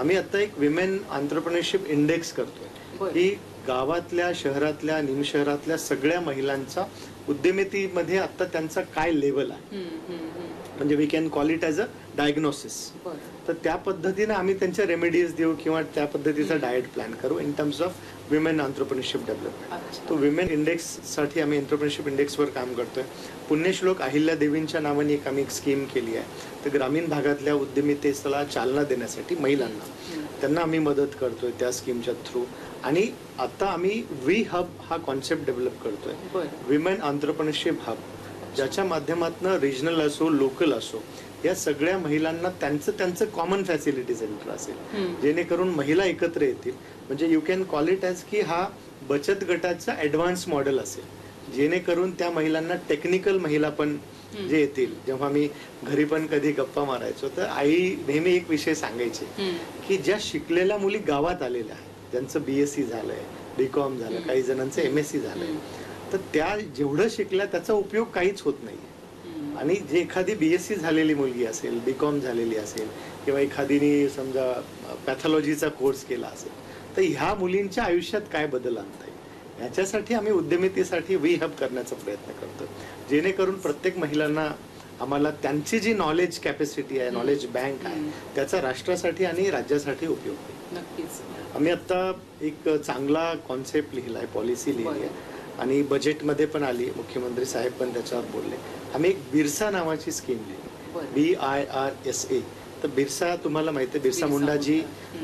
आम्ही आता एक विमेन एंटरप्रेन्योरशिप इंडेक्स करतोय की गावातल्या, शहरातल्या, निमशहरातल्या सगळ्या महिलांचा उद्यमितेमध्ये आता त्यांचा काय लेवल आहे, म्हणजे we can call it as a diagnosis. तर त्या पद्धतीने आम्ही त्यांच्या रेमेडीज देऊ किंवा त्या पद्धतीचा डाएट प्लॅन करू in terms of women entrepreneurship development. तो विमेन इंडेक्ससाठी आम्ही एंटरप्रेन्योरशिप इंडेक्सवर काम करतोय. पुण्यश्लोक अहिल्या देवींच्या नावाने आम्ही एक स्कीम केली आहे. तर ग्रामीण भागातल्या उद्यमितेला चालना देण्यासाठी महिलांना त्यांना आम्ही मदत करतोय त्या स्कीमच्या थ्रू. आणि आता आम्ही वी हब हा कॉन्सेप्ट डेव्हलप करतोय, विमेन एंटरप्रेन्योरशिप हब, ज्याच्या माध्यमातून रिजनल असो, लोकल असो, या सगळ्या महिलांना त्यांचं कॉमन फॅसिलिटी सेंटर असेल, जेणेकरून महिला एकत्र येतील. म्हणजे you can call it as की हा बचत गटाचा ॲडव्हान्स मॉडेल असेल, जेणेकरून त्या महिलांना टेक्निकल महिला पण जे येतील. जेव्हा मी घरी पण कधी गप्पा मारायचो तर आई नेहमी एक विषय सांगायची की ज्या शिकलेल्या मुली गावात आलेल्या आहेत, ज्यांचं BSc झालंय, BCom झालं, काही जणांचं MSc झालंय, तर त्या जेवढं शिकल्या त्याचा उपयोग काहीच होत नाहीये. आणि जे एखादी BSc झालेली मुलगी असेल, BCom झालेली असेल किंवा एखादीने समजा पॅथॉलॉजीचा कोर्स केला असेल, तर ह्या मुलींच्या आयुष्यात काय बदल आणता येईल याच्यासाठी आम्ही उद्यमितेसाठी वी हब करण्याचा प्रयत्न करतो, जेणेकरून प्रत्येक महिलांना आम्हाला त्यांची जी नॉलेज कॅपॅसिटी आहे, नॉलेज बँक आहे, त्याचा राष्ट्रासाठी आणि राज्यासाठी उपयोग होईल. नक्कीच. आम्ही आता एक चांगला कॉन्सेप्ट लिहिलाय, पॉलिसी लिहिली आहे आणि बजेटमध्ये पण आली, मुख्यमंत्री साहेब पण त्याच्यावर बोलले. आम्ही एक बिरसा नावाची स्कीम लिहिली, BIRSA. तर बिरसा तुम्हाला माहिती आहे, बिरसा मुंडाजी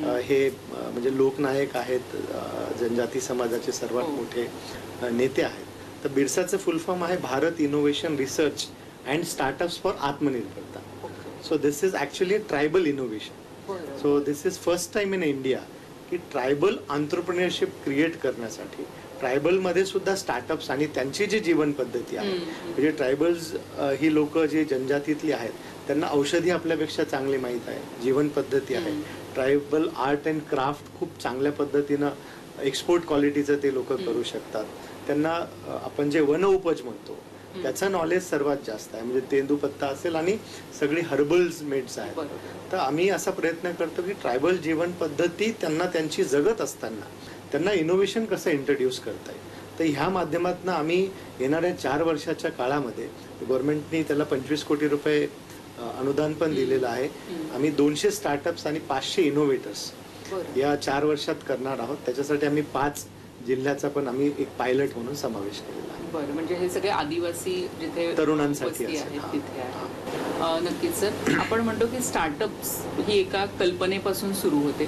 हे म्हणजे लोकनायक आहेत, जनजाती समाजाचे सर्वात मोठे नेते आहेत. तर बिरसाचं फुल फॉर्म आहे Bharat innovation research and startups for आत्मनिर्भरता. So this is actually tribal innovation. So this is first time in India की ट्रायबल एंटरप्रेन्योरशिप क्रिएट करण्यासाठी ट्रायबलमध्ये सुद्धा स्टार्टअप्स आणि त्यांची जी जीवन पद्धती आहे, म्हणजे ट्रायबल्स ही लोक जे जनजातीतली आहेत त्यांना औषधी आपल्यापेक्षा चांगली माहीत आहे, जीवन पद्धती आहे. ट्रायबल आर्ट अँड क्राफ्ट खूप चांगल्या पद्धतीनं एक्सपोर्ट क्वालिटीचं ते लोक करू शकतात. त्यांना आपण जे वन उपज म्हणतो त्याचं नॉलेज सर्वात जास्त आहे, म्हणजे तेंदूपत्ता असेल आणि सगळी हर्बल्स मेड्स आहेत. तर आम्ही असा प्रयत्न करतो की ट्रायबल जीवन पद्धती त्यांना त्यांची जगत असताना त्यांना इनोव्हेशन कसं इंट्रोड्यूस करता येईल. तर ह्या माध्यमातून आम्ही येणाऱ्या 4 वर्षाच्या काळामध्ये गव्हर्नमेंटनी त्याला 25 कोटी रुपये अनुदान पण दिलेलं आहे. आम्ही 200 स्टार्टअप्स आणि 500 इनोव्हेटर्स या 4 वर्षात करणार आहोत. त्याच्यासाठी आम्ही 5 जिल्ह्याचा पण आम्ही एक पायलट म्हणून समावेश केलेला आहे. बरं, म्हणजे हे सगळे आदिवासी जिथे तरुणांसाठी आहेत तिथे आहे. नक्कीच सर, आपण म्हणतो की स्टार्टअप्स ही एका कल्पनेपासून सुरू होते,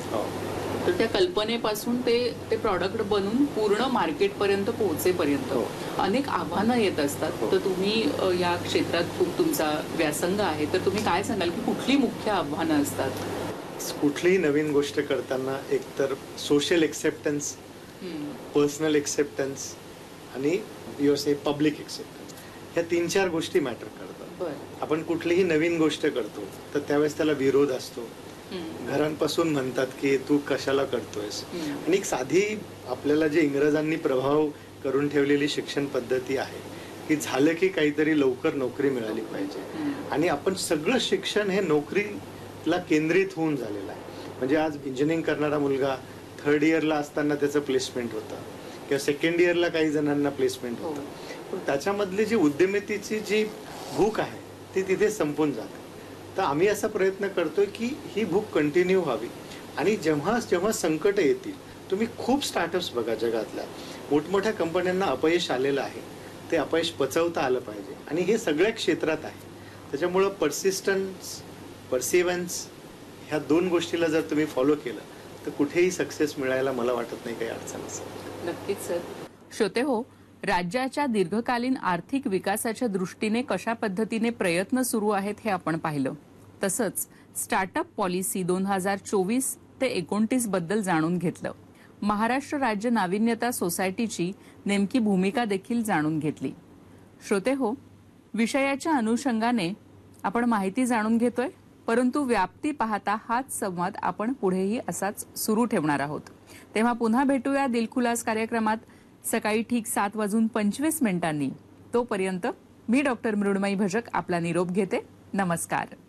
तर त्या कल्पनेपासून ते प्रॉडक्ट बनून पूर्ण मार्केटपर्यंत पोहोचेपर्यंत अनेक आव्हानं येत असतात. तर तुम्ही या क्षेत्रात खूप तुमचा व्यासंग आहे, तर तुम्ही काय सांगाल की कुठली मुख्य आव्हानं असतात? कुठलीही नवीन गोष्ट करताना एकतर सोशल एक्सेप्टन्स, पर्सनल एक्सेप्टन्स आणि पब्लिक एक्सेप्टन्स, ह्या 3-4 गोष्टी मॅटर करतात. आपण कुठलीही नवीन गोष्ट करतो तर त्यावेळेस त्याला विरोध असतो. घरांपासून म्हणतात की तू कशाला करतोयस. आणि एक साधी आपल्याला जे इंग्रजांनी प्रभाव करून ठेवलेली शिक्षण पद्धती आहे की झालं की काहीतरी लवकर नोकरी मिळाली पाहिजे, आणि आपण सगळं शिक्षण हे नोकरीला केंद्रित होऊन झालेलं आहे. म्हणजे आज इंजिनिअरिंग करणारा मुलगा 3rd इयरला असताना त्याचं प्लेसमेंट होतं किंवा 2nd इयरला काही जणांना प्लेसमेंट होतं, पण त्याच्यामधली जी उद्यमितेची जी भूक आहे ती तिथे संपून जाते. तर आम्ही असा प्रयत्न करतोय की ही भूक कंटिन्यू व्हावी. आणि जेव्हा संकट येतील, तुम्ही खूप स्टार्टअप्स बघा जगातल्या, मोठमोठ्या कंपन्यांना अपयश आलेलं आहे, ते अपयश पचवता आलं पाहिजे, आणि हे सगळ्या क्षेत्रात आहे. त्याच्यामुळं परसिव्हन्स ह्या 2 गोष्टीला जर तुम्ही फॉलो केलं तर कुठेही सक्सेस मिळायला मला वाटत नाही काही अडचण असेल. नक्कीच सर. श्रोते हो, राज्याच्या दीर्घकालीन आर्थिक विकासाच्या दृष्टीने कशा पद्धतीने प्रयत्न सुरू आहेत हे आपण पाहिलं. तसंच स्टार्टअप पॉलिसी 2024 ते 29 बद्दल जाणून घेतलं. महाराष्ट्र राज्य नाविन्यता सोसायटीची नेमकी भूमिका देखील जाणून घेतली. श्रोते हो, विषयाच्या अनुषंगाने आपण माहिती जाणून घेतोय, परंतु व्याप्ती पाहता हाच संवाद आपण पुढेही असाच सुरू ठेवणार आहोत. तेव्हा पुन्हा भेटूया दिलखुलास कार्यक्रमात सकाळी ठीक 7:25 तोपर्यंत मी डॉक्टर मृण्मयी भजक आपला निरोप घेते. नमस्कार.